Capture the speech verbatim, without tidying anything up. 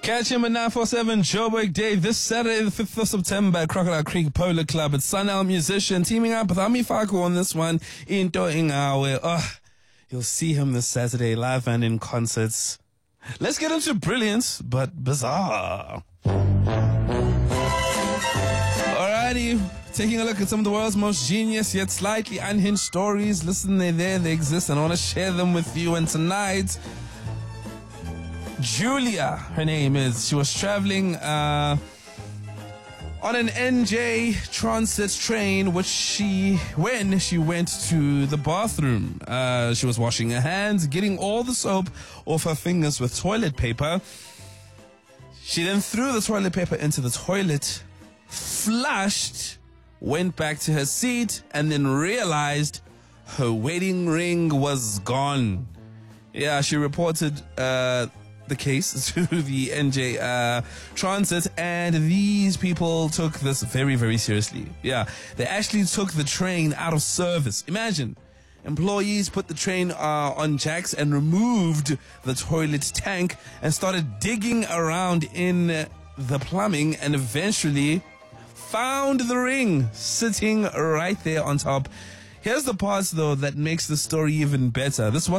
Catch him at nine four seven Joburg Day this Saturday, the fifth of September at Crocodile Creek Polo Club. It's Sunel Musician teaming up with Ami Faku on this one. Into Ingawe. Oh, you'll see him this Saturday live and in concerts. Let's get into brilliance, but bizarre. Alrighty, taking a look at some of the world's most genius yet slightly unhinged stories. Listen, they're there, they exist, and I want to share them with you. And tonight, Julia, her name is, she was traveling uh, on an N J Transit train, which she, when she went to the bathroom, uh, she was washing her hands, getting all the soap off her fingers with toilet paper. She then threw the toilet paper into the toilet, flushed, went back to her seat, and then realized her wedding ring was gone. Yeah, she reported uh, the case to the N J uh, Transit, and these people took this very, very seriously. Yeah, they actually took the train out of service. Imagine, employees put the train uh, on jacks and removed the toilet tank and started digging around in the plumbing, and eventually found the ring sitting right there on top. Here's the part, though, that makes the story even better. This was